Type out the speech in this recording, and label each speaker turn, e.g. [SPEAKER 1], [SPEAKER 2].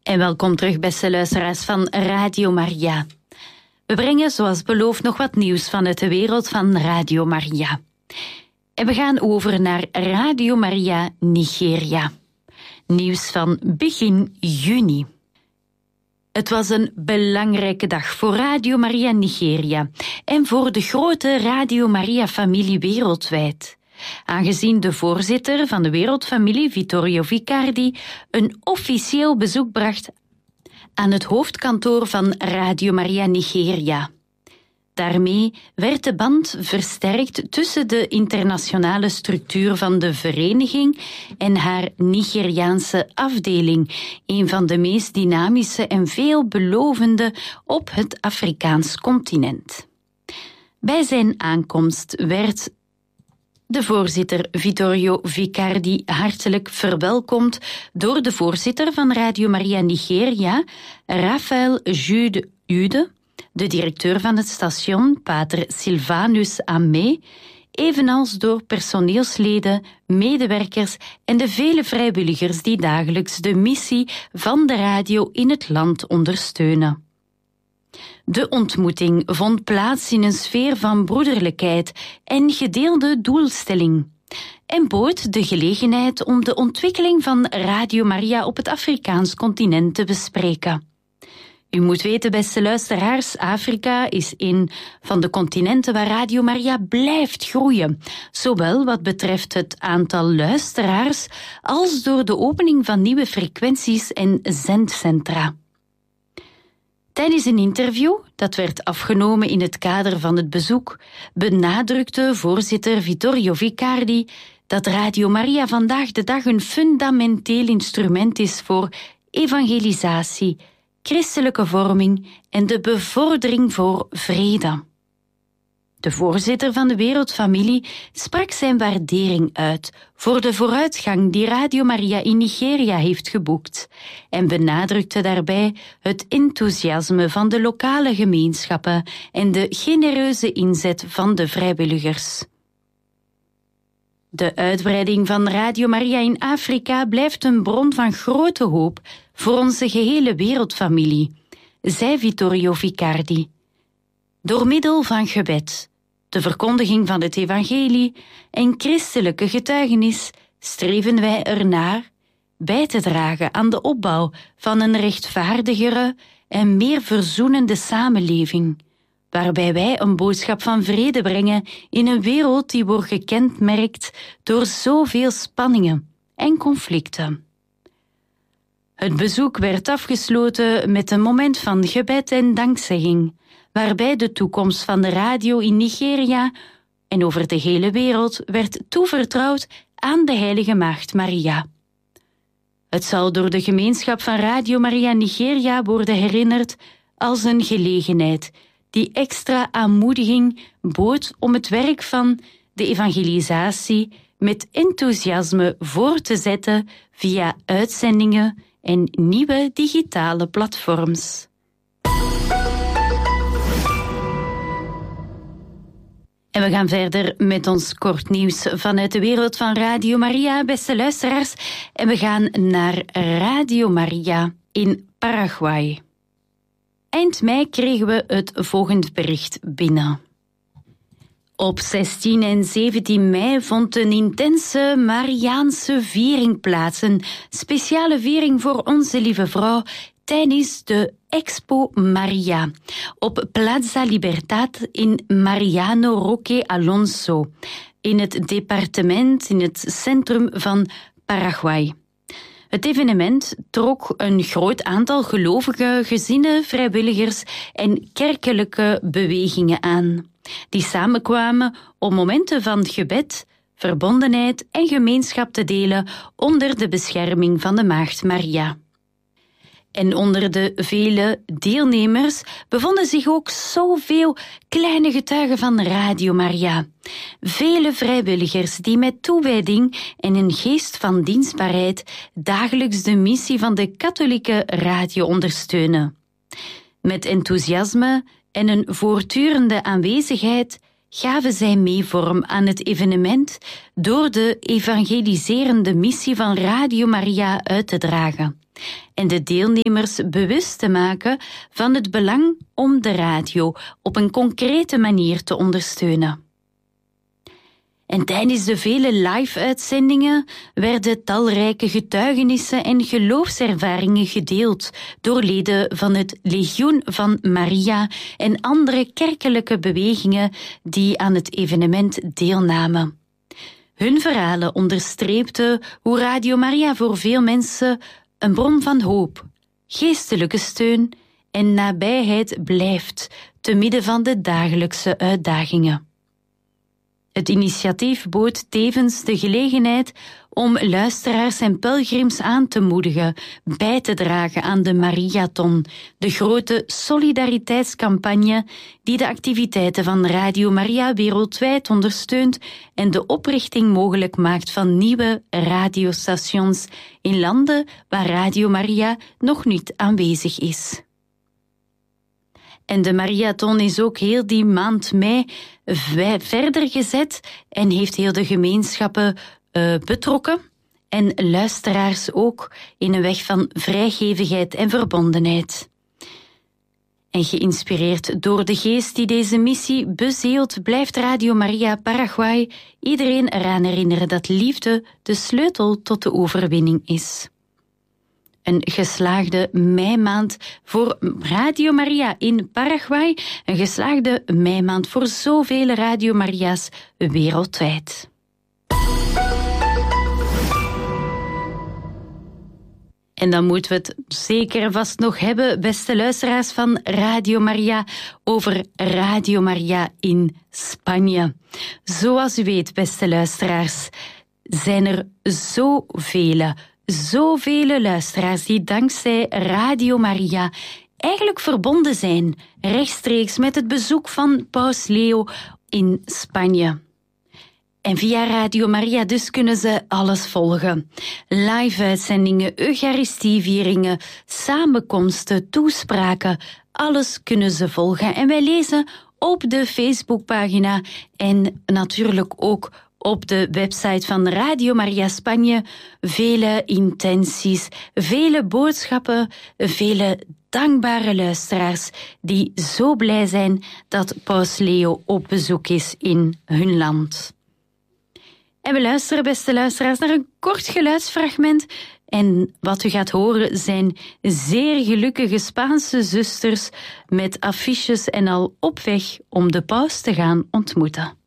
[SPEAKER 1] En welkom terug, beste luisteraars van Radio Maria. We brengen, zoals beloofd, nog wat nieuws vanuit de wereld van Radio Maria. En we gaan over naar Radio Maria Nigeria. Nieuws van begin juni. Het was een belangrijke dag voor Radio Maria Nigeria en voor de grote Radio Maria-familie wereldwijd. Aangezien de voorzitter van de wereldfamilie, Vittorio Vicardi, een officieel bezoek bracht aan het hoofdkantoor van Radio Maria Nigeria. Daarmee werd de band versterkt tussen de internationale structuur van de vereniging en haar Nigeriaanse afdeling, een van de meest dynamische en veelbelovende op het Afrikaans continent. Bij zijn aankomst werd de voorzitter Vittorio Vicardi hartelijk verwelkomd door de voorzitter van Radio Maria Nigeria, Raphael Jude, de directeur van het station, pater Silvanus Amé, evenals door personeelsleden, medewerkers en de vele vrijwilligers die dagelijks de missie van de radio in het land ondersteunen. De ontmoeting vond plaats in een sfeer van broederlijkheid en gedeelde doelstelling en bood de gelegenheid om de ontwikkeling van Radio Maria op het Afrikaans continent te bespreken. U moet weten, beste luisteraars, Afrika is een van de continenten waar Radio Maria blijft groeien, zowel wat betreft het aantal luisteraars als door de opening van nieuwe frequenties en zendcentra. Tijdens een interview, dat werd afgenomen in het kader van het bezoek, benadrukte voorzitter Vittorio Vicardi dat Radio Maria vandaag de dag een fundamenteel instrument is voor evangelisatie, christelijke vorming en de bevordering voor vrede. De voorzitter van de wereldfamilie sprak zijn waardering uit voor de vooruitgang die Radio Maria in Nigeria heeft geboekt en benadrukte daarbij het enthousiasme van de lokale gemeenschappen en de genereuze inzet van de vrijwilligers. De uitbreiding van Radio Maria in Afrika blijft een bron van grote hoop voor onze gehele wereldfamilie, zei Vittorio Vicardi. Door middel van gebed, de verkondiging van het evangelie en christelijke getuigenis streven wij ernaar bij te dragen aan de opbouw van een rechtvaardigere en meer verzoenende samenleving, waarbij wij een boodschap van vrede brengen in een wereld die wordt gekenmerkt door zoveel spanningen en conflicten. Het bezoek werd afgesloten met een moment van gebed en dankzegging, waarbij de toekomst van de radio in Nigeria en over de hele wereld werd toevertrouwd aan de Heilige Maagd Maria. Het zal door de gemeenschap van Radio Maria Nigeria worden herinnerd als een gelegenheid die extra aanmoediging bood om het werk van de evangelisatie met enthousiasme voor te zetten via uitzendingen en nieuwe digitale platforms. En we gaan verder met ons kort nieuws vanuit de wereld van Radio Maria, beste luisteraars. En we gaan naar Radio Maria in Paraguay. Eind mei kregen we het volgende bericht binnen. Op 16 en 17 mei vond een intense Mariaanse viering plaats. Een speciale viering voor Onze Lieve Vrouw tijdens de Expo Maria op Plaza Libertad in Mariano Roque Alonso, in het departement, in het centrum van Paraguay. Het evenement trok een groot aantal gelovige gezinnen, vrijwilligers en kerkelijke bewegingen aan, die samenkwamen om momenten van gebed, verbondenheid en gemeenschap te delen onder de bescherming van de Maagd Maria. En onder de vele deelnemers bevonden zich ook zoveel kleine getuigen van Radio Maria. Vele vrijwilligers die met toewijding en een geest van dienstbaarheid dagelijks de missie van de katholieke radio ondersteunen. Met enthousiasme en een voortdurende aanwezigheid gaven zij mee vorm aan het evenement door de evangeliserende missie van Radio Maria uit te dragen en de deelnemers bewust te maken van het belang om de radio op een concrete manier te ondersteunen. En tijdens de vele live-uitzendingen werden talrijke getuigenissen en geloofservaringen gedeeld door leden van het Legioen van Maria en andere kerkelijke bewegingen die aan het evenement deelnamen. Hun verhalen onderstreepten hoe Radio Maria voor veel mensen een bron van hoop, geestelijke steun en nabijheid blijft te midden van de dagelijkse uitdagingen. Het initiatief bood tevens de gelegenheid om luisteraars en pelgrims aan te moedigen bij te dragen aan de Mariathon, de grote solidariteitscampagne die de activiteiten van Radio Maria wereldwijd ondersteunt en de oprichting mogelijk maakt van nieuwe radiostations in landen waar Radio Maria nog niet aanwezig is. En de Mariathon is ook heel die maand mei verder gezet en heeft heel de gemeenschappen betrokken en luisteraars ook in een weg van vrijgevigheid en verbondenheid. En geïnspireerd door de geest die deze missie bezeelt, blijft Radio Maria Paraguay iedereen eraan herinneren dat liefde de sleutel tot de overwinning is. Een geslaagde meimaand voor Radio Maria in Paraguay. Een geslaagde meimaand voor zoveel Radio Maria's wereldwijd. En dan moeten we het zeker vast nog hebben, beste luisteraars van Radio Maria, over Radio Maria in Spanje. Zoals u weet, beste luisteraars, zijn er zoveel luisteraars die dankzij Radio Maria eigenlijk verbonden zijn, rechtstreeks met het bezoek van Paus Leo in Spanje. En via Radio Maria dus kunnen ze alles volgen. Live-uitzendingen, eucharistievieringen, samenkomsten, toespraken, alles kunnen ze volgen. En wij lezen op de Facebookpagina en natuurlijk ook op de website van Radio Maria Spanje vele intenties, vele boodschappen, vele dankbare luisteraars die zo blij zijn dat Paus Leo op bezoek is in hun land. En we luisteren, beste luisteraars, naar een kort geluidsfragment. En wat u gaat horen zijn zeer gelukkige Spaanse zusters met affiches en al op weg om de paus te gaan ontmoeten.